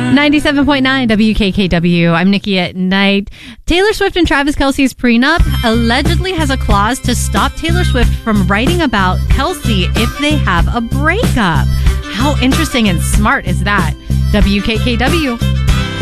97.9 WKKW. I'm Nikki at Night. Taylor Swift and Travis Kelce's prenup allegedly has a clause to stop Taylor Swift from writing about Kelce if they have a breakup. How interesting and smart is that? WKKW.